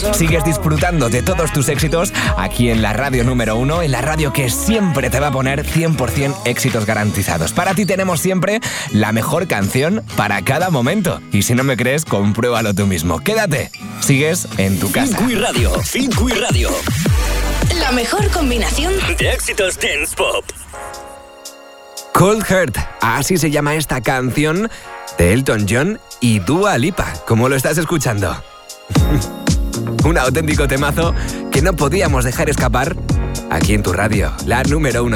Sigues disfrutando de todos tus éxitos aquí en la radio número 1, en la radio que siempre te va a poner 100% éxitos garantizados. Para ti tenemos siempre la mejor canción para cada momento. Y si no me crees, compruébalo tú mismo. Quédate, sigues en tu casa. Finqui Radio. La mejor combinación de éxitos dance pop. Cold Heart, así se llama esta canción de Elton John y Dua Lipa, como lo estás escuchando. Un auténtico temazo que no podíamos dejar escapar aquí en tu radio, la número 1.